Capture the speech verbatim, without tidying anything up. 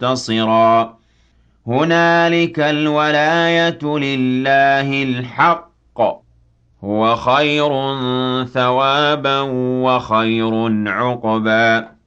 مُنتَصِرًا هُنَالِكَ الْوَلَايَةُ لِلَّهِ الْحَقِّ ۚ هُوَ خَيْرٌ ثَوَابًا وَخَيْرٌ عُقْبًا